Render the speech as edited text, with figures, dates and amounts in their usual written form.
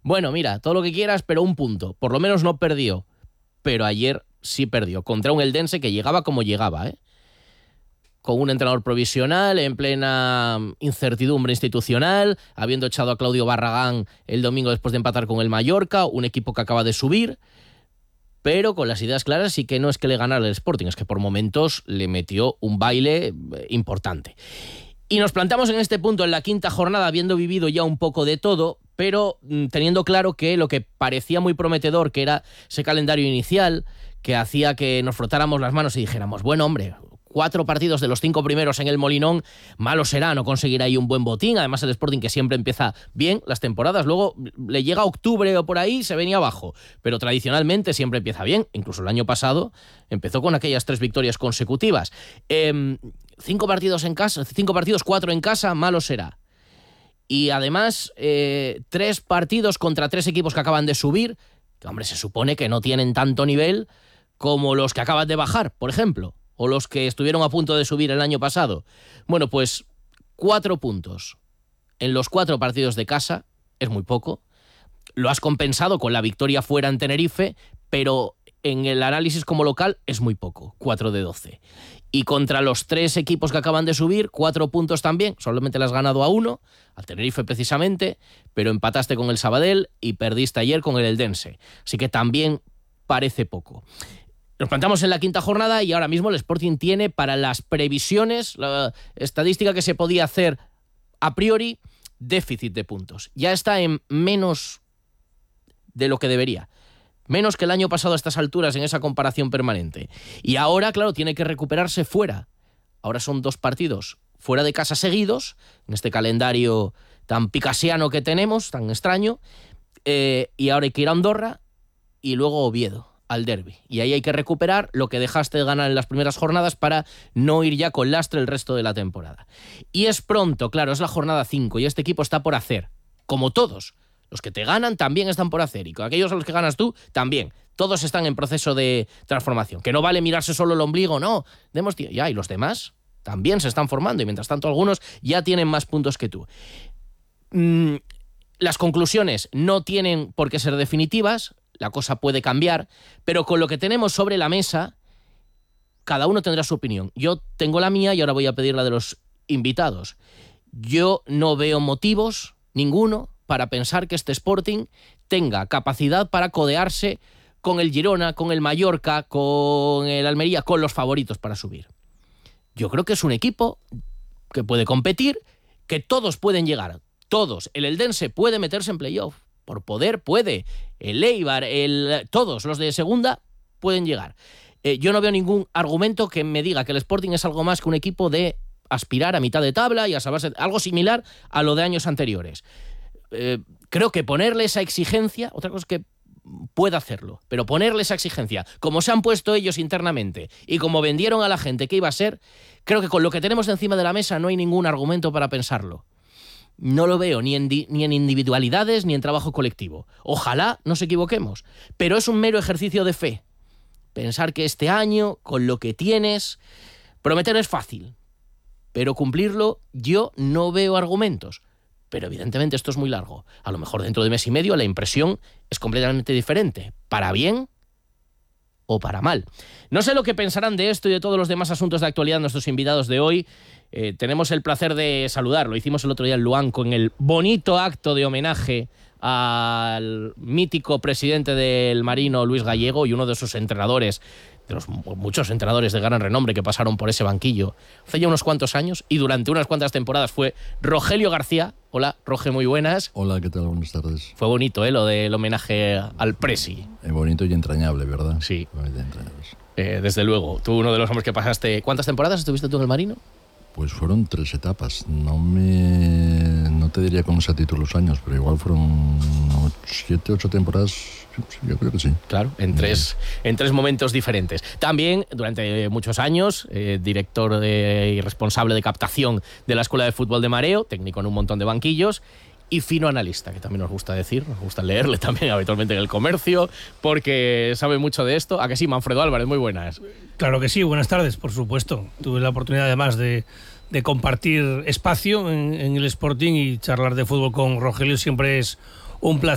Bueno, mira, todo lo que quieras, pero un punto. Por lo menos no perdió. Pero ayer sí perdió. Contra un Eldense que llegaba como llegaba, con un entrenador provisional, en plena incertidumbre institucional, habiendo echado a Claudio Barragán el domingo después de empatar con el Mallorca, un equipo que acaba de subir, pero con las ideas claras, y que no es que le ganara el Sporting, es que por momentos le metió un baile importante. Y nos plantamos en este punto, en la quinta jornada, habiendo vivido ya un poco de todo, pero teniendo claro que lo que parecía muy prometedor, que era ese calendario inicial, que hacía que nos frotáramos las manos y dijéramos, bueno, hombre, 4 partidos de los 5 primeros en el Molinón, malo será no conseguir ahí un buen botín. Además, el Sporting, que siempre empieza bien las temporadas, luego le llega octubre o por ahí, se venía abajo, pero tradicionalmente siempre empieza bien. Incluso el año pasado empezó con aquellas 3 victorias consecutivas. 5 partidos en casa, 5 partidos, 4 en casa, malo será. Y además, 3 partidos contra 3 equipos que acaban de subir, que, hombre, se supone que no tienen tanto nivel como los que acaban de bajar, por ejemplo, o los que estuvieron a punto de subir el año pasado. Bueno, pues 4 puntos en los 4 partidos de casa es muy poco. Lo has compensado con la victoria fuera en Tenerife, pero en el análisis como local es muy poco, 4 de 12. Y contra los 3 equipos que acaban de subir, 4 puntos también, solamente le has ganado a 1, al Tenerife precisamente, pero empataste con el Sabadell y perdiste ayer con el Eldense. Así que también parece poco. Nos plantamos en la quinta jornada y ahora mismo el Sporting tiene, para las previsiones, la estadística que se podía hacer a priori, déficit de puntos. Ya está en menos de lo que debería. Menos que el año pasado a estas alturas en esa comparación permanente. Y ahora, claro, tiene que recuperarse fuera. Ahora son 2 partidos fuera de casa seguidos, en este calendario tan picasiano que tenemos, tan extraño, y ahora hay que ir a Andorra y luego Oviedo, al derbi. Y ahí hay que recuperar lo que dejaste de ganar en las primeras jornadas para no ir ya con lastre el resto de la temporada. Y es pronto, claro, es la jornada 5 y este equipo está por hacer, como todos. Los que te ganan también están por hacer, y con aquellos a los que ganas tú también. Todos están en proceso de transformación. Que no vale mirarse solo el ombligo, no. Demos tío, ya, y los demás también se están formando, y mientras tanto algunos ya tienen más puntos que tú. Las conclusiones no tienen por qué ser definitivas, la cosa puede cambiar, pero con lo que tenemos sobre la mesa, cada uno tendrá su opinión. Yo tengo la mía y ahora voy a pedir la de los invitados. Yo no veo motivos, ninguno, para pensar que este Sporting tenga capacidad para codearse con el Girona, con el Mallorca, con el Almería, con los favoritos para subir. Yo creo que es un equipo que puede competir, que todos pueden llegar, todos. El Eldense puede meterse en playoff, por poder puede. El Eibar, todos los de segunda pueden llegar. Yo no veo ningún argumento que me diga que el Sporting es algo más que un equipo de aspirar a mitad de tabla y a salvarse, algo similar a lo de años anteriores. Creo que ponerle esa exigencia, otra cosa es que pueda hacerlo, pero ponerle esa exigencia, como se han puesto ellos internamente y como vendieron a la gente que iba a ser, creo que con lo que tenemos encima de la mesa no hay ningún argumento para pensarlo. No lo veo ni en individualidades ni en trabajo colectivo. Ojalá nos equivoquemos, pero es un mero ejercicio de fe. Pensar que este año, con lo que tienes, prometer es fácil, pero cumplirlo yo no veo argumentos. Pero evidentemente esto es muy largo. A lo mejor dentro de mes y medio la impresión es completamente diferente, para bien o para mal. No sé lo que pensarán de esto y de todos los demás asuntos de actualidad nuestros invitados de hoy. Tenemos el placer de saludar, lo hicimos el otro día en Luanco, en el bonito acto de homenaje al mítico presidente del Marino, Luis Gallego, y uno de sus entrenadores, de los muchos entrenadores de gran renombre que pasaron por ese banquillo hace ya unos cuantos años y durante unas cuantas temporadas, fue Rogelio García. Hola, Roge, muy buenas. Hola, ¿qué tal? Buenas tardes. Fue bonito, lo del homenaje al Presi. Bonito y entrañable, ¿verdad? Sí. Desde luego. Tú, uno de los hombres que pasaste... ¿Cuántas temporadas estuviste tú en el Marino? Pues fueron 3 etapas. No te diría con exactitud los años, pero igual fueron 7, 8 temporadas. Sí, yo creo que sí. Claro, en tres momentos diferentes. También, durante muchos años, director y responsable de captación de la Escuela de Fútbol de Mareo, técnico en un montón de banquillos, y fino analista, que también nos gusta decir, nos gusta leerle también habitualmente en el comercio, porque sabe mucho de esto. ¿A que sí, Manfredo Álvarez? Muy buenas. Claro que sí, buenas tardes, por supuesto. Tuve la oportunidad además de compartir espacio en el Sporting, y charlar de fútbol con Rogelio siempre es un placer.